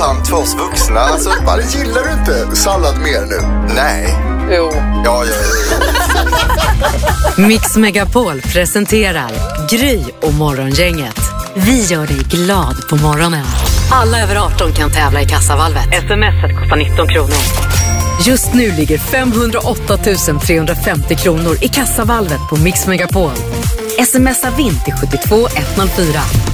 tant tvås vuxna. Alltså, Gillar du inte sallad mer nu? nej. Jo. Ja. Mix Megapol presenterar Gry och Morgongänget. Vi gör dig glad på morgonen. Alla över 18 kan tävla i kassavalvet. SMS-et kostar 19 kronor. Just nu ligger 508 350 kronor i kassavalvet på Mix Megapol. Smsa vinn till 72 104.